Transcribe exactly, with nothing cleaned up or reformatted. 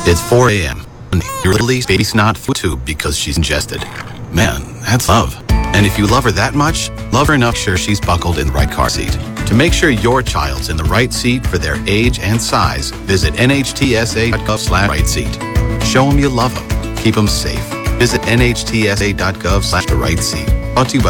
It's four a.m. You're released baby snot food tube because she's ingested. Man, that's love. And if you love her that much, love her enough sure she's buckled in the right car seat. To make sure your child's in the right seat for their age and size, visit N H T S A dot gov slash right seat. Show them you love them. Keep them safe. Visit N H T S A dot gov slash the right seat. Brought to you by